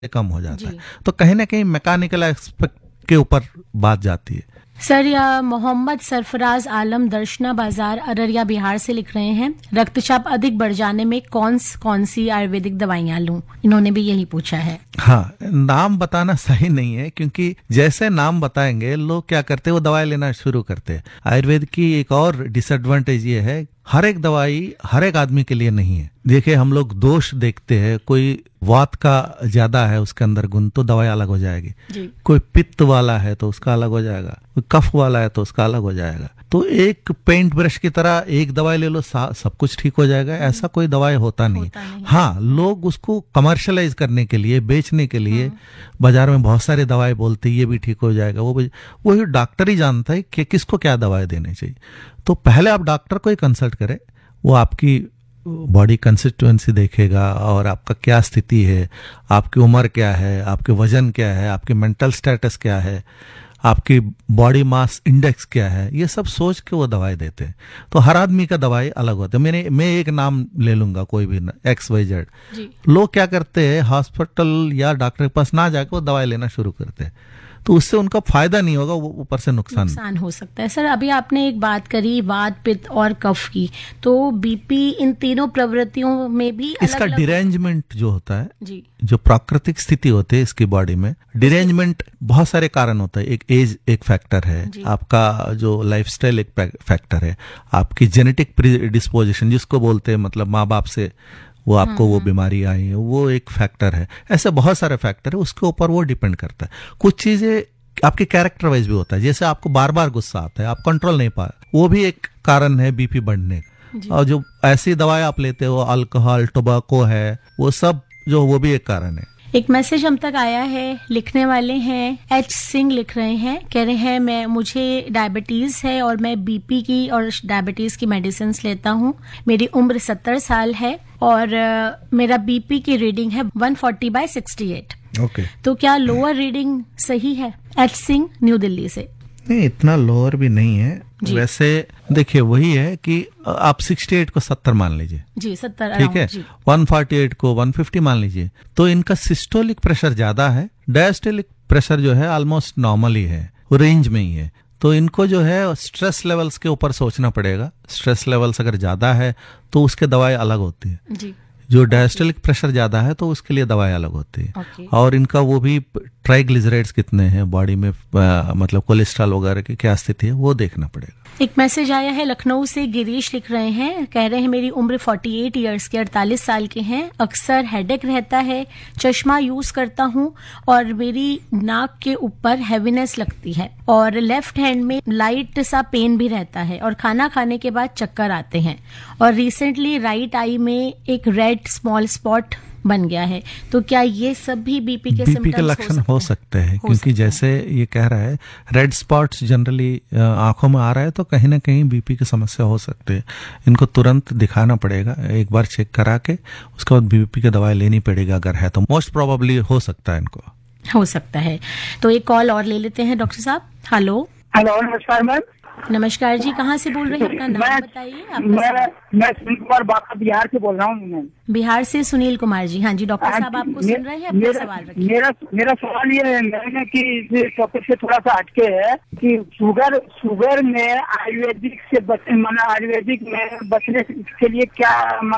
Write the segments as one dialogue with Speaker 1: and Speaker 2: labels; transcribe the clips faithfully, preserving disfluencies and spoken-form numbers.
Speaker 1: कम हो जाता है। तो कहीं ना कहीं मैकेनिकल एस्पेक्ट के ऊपर बात जाती है।
Speaker 2: सर, या मोहम्मद सरफराज आलम दर्शना बाजार अररिया बिहार से लिख रहे हैं, रक्तचाप अधिक बढ़ जाने में कौन कौन सी आयुर्वेदिक दवाइयां लूं? इन्होंने भी यही पूछा है।
Speaker 1: हाँ, नाम बताना सही नहीं है, क्योंकि जैसे नाम बताएंगे लोग क्या करते हैं, वो दवाई लेना शुरू करते हैं। आयुर्वेद की एक और डिसएडवांटेज ये है, हर एक दवाई हर एक आदमी के लिए नहीं है। देखिए, हम लोग दोष देखते हैं, कोई वात का ज्यादा है उसके अंदर गुण तो दवाई अलग हो जाएगी, कोई पित्त वाला है तो उसका अलग हो जाएगा, कोई कफ वाला है तो उसका अलग हो जाएगा। तो एक पेंट ब्रश की तरह एक दवाई ले लो सब कुछ ठीक हो जाएगा, ऐसा कोई दवाई होता नहीं। होता नहीं। हाँ, लोग उसको कमर्शलाइज करने के लिए, बेचने के लिए बाजार में बहुत सारे दवाई बोलते ये भी ठीक हो जाएगा, वो भी, वही डॉक्टर ही जानता है कि किसको क्या दवाई देनी चाहिए। तो पहले आप डॉक्टर को ही कंसल्ट करें, वो आपकी बॉडी कंस्टिट्यूएंसी देखेगा और आपका क्या स्थिति है, आपकी उम्र क्या है, आपके वजन क्या है, आपके मेंटल स्टेटस क्या है, आपकी बॉडी मास इंडेक्स क्या है, ये सब सोच के वो दवाई देते हैं। तो हर आदमी का दवाई अलग होता है। मैंने मैं एक नाम ले लूंगा, कोई भी एक्स वाई जेड। लोग क्या करते हैं, हॉस्पिटल या डॉक्टर के पास ना जाकर वो दवाई लेना शुरू करते हैं, तो उससे उनका फायदा नहीं होगा, वो ऊपर से नुकसान
Speaker 2: नुकसान हो सकता है। सर, अभी आपने एक बात करी वात, पित्त और कफ की, तो बीपी इन तीनों प्रवृत्तियों में भी
Speaker 1: इसका डिरेंजमेंट जो होता है जी, जो प्राकृतिक स्थिति होती है इसकी बॉडी में, डिरेंजमेंट बहुत सारे कारण होता है। एक एज एक फैक्टर है, आपका जो लाइफस्टाइल एक फैक्टर है, आपकी जेनेटिक प्रीडिस्पोजिशन जिसको बोलते हैं, मतलब माँ बाप से वो आपको वो बीमारी आई है, वो एक फैक्टर है। ऐसे बहुत सारे फैक्टर है, उसके ऊपर वो डिपेंड करता है। कुछ चीजें आपके कैरेक्टर वाइज भी होता है, जैसे आपको बार बार गुस्सा आता है, आप कंट्रोल नहीं पा रहे, वो भी एक कारण है बीपी बढ़ने। और जो ऐसी दवाई आप लेते हो, अल्कोहल, टोबैको है, वो सब जो वो भी एक कारण है।
Speaker 2: एक मैसेज हम तक आया है, लिखने वाले हैं एच सिंह, लिख रहे हैं, कह रहे हैं मैं मुझे डायबिटीज है और मैं बीपी की और डायबिटीज की मेडिसिन लेता हूँ। मेरी उम्र सत्तर साल है और uh, मेरा बीपी की रीडिंग है one forty by sixty eight.
Speaker 1: Okay,
Speaker 2: तो क्या लोअर रीडिंग सही है? एच सिंह, न्यू दिल्ली से।
Speaker 1: नहीं, इतना लोअर भी नहीं है वैसे। देखिए, वही है कि आप अड़सठ को सत्तर मान लीजिए
Speaker 2: जी, सत्तर,
Speaker 1: ठीक है, एक सौ अड़तालीस को एक सौ पचास मान लीजिए, तो इनका सिस्टोलिक प्रेशर ज्यादा है, डायस्टोलिक प्रेशर जो है ऑलमोस्ट नॉर्मल ही है, रेंज में ही है। तो इनको जो है स्ट्रेस लेवल्स के ऊपर सोचना पड़ेगा। स्ट्रेस लेवल्स अगर ज्यादा है तो उसके दवाई अलग होती है जी। जो डायस्टोलिक प्रेशर ज्यादा है तो उसके लिए दवाई अलग होती है। okay. और इनका वो भी ट्राइग्लिसराइड्स कितने हैं बॉडी में, आ, मतलब कोलेस्ट्रॉल वगैरह की क्या स्थिति है वो देखना पड़ेगा।
Speaker 2: एक मैसेज आया है लखनऊ से, गिरीश लिख रहे हैं, कह रहे हैं मेरी उम्र अड़तालीस इयर्स के अड़तालीस साल के हैं, अक्सर हेडेक रहता है, चश्मा यूज करता हूँ और मेरी नाक के ऊपर हैवीनेस लगती है और लेफ्ट हैंड में लाइट सा पेन भी रहता है और खाना खाने के बाद चक्कर आते हैं और रिसेंटली राइट आई में एक रेड स्मॉल स्पॉट बन गया है। तो क्या ये सब भी बीपी के
Speaker 1: बीपी के लक्षण हो सकते हैं? क्योंकि जैसे ये कह रहा है रेड स्पॉट्स जनरली आंखों में आ रहा है, तो कहीं ना कहीं बीपी की समस्या हो सकती है। इनको तुरंत दिखाना पड़ेगा, एक बार चेक करा के उसके बाद बीपी की दवाई लेनी पड़ेगी। अगर है तो मोस्ट प्रोबेबली हो सकता है, इनको
Speaker 2: हो सकता है। तो एक कॉल और ले लेते हैं डॉक्टर साहब। हेलो
Speaker 3: हेलो, नमस्कार मैम।
Speaker 2: नमस्कार जी, कहाँ से बोल रहे हैं? अपना नाम बताइए।
Speaker 3: मैं मैं सुनील कुमार बाका बिहार से बोल रहा हूँ मैम।
Speaker 2: बिहार से सुनील कुमार जी, हाँ जी डॉक्टर साहब आपको सुन रहे हैं, अपना सवाल रखिए।
Speaker 3: मेरा मेरा सवाल ये है कि इस टॉपिक से थोड़ा सा हटके है कि शुगर शुगर में आयुर्वेदिक से बचने माने आयुर्वेदिक में बचने के लिए क्या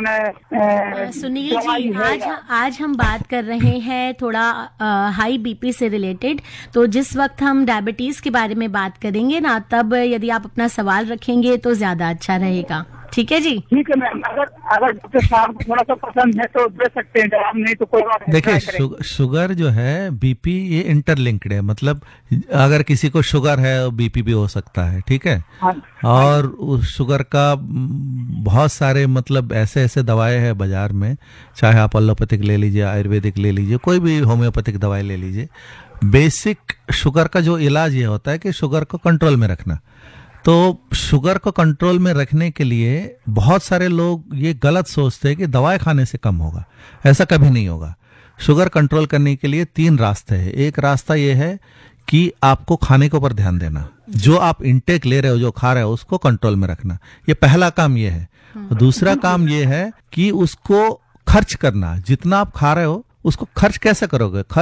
Speaker 3: माने?
Speaker 2: सुनील जी, आज आज हम बात कर रहे हैं थोड़ा हाई बीपी से रिलेटेड, तो जिस वक्त हम डायबिटीज के बारे में बात करेंगे ना, तब यदि आप अपना सवाल रखेंगे तो ज्यादा अच्छा रहेगा। ठीक है जी?
Speaker 3: ठीक है मैम। अगर अगर डॉक्टर साहब को थोड़ा सा पसंद है तो दे सकते हैं, जवाब नहीं तो कोई बात नहीं।
Speaker 1: देखिए, शुगर जो है बीपी ये इंटरलिंक्ड है, मतलब अगर किसी को शुगर है बीपी भी हो सकता है, ठीक है। हाँ, और उस शुगर का बहुत सारे मतलब ऐसे ऐसे दवाएं हैं बाजार में, चाहे आप एलोपैथिक ले लीजिए, आयुर्वेदिक ले लीजिए, कोई भी होम्योपैथिक दवाई ले लीजिए। बेसिक शुगर का जो इलाज ये होता है कि शुगर को कंट्रोल में रखना। तो शुगर को कंट्रोल में रखने के लिए बहुत सारे लोग ये गलत सोचते हैं कि दवाई खाने से कम होगा। ऐसा कभी नहीं होगा। शुगर कंट्रोल करने के लिए तीन रास्ते हैं। एक रास्ता ये है कि आपको खाने के ऊपर ध्यान देना, जो आप इंटेक ले रहे हो, जो खा रहे हो, उसको कंट्रोल में रखना। ये पहला काम ये है। दूसरा काम ये है कि उसको खर्च करना, जितना आप खा रहे हो उसको खर्च कैसे करोगे?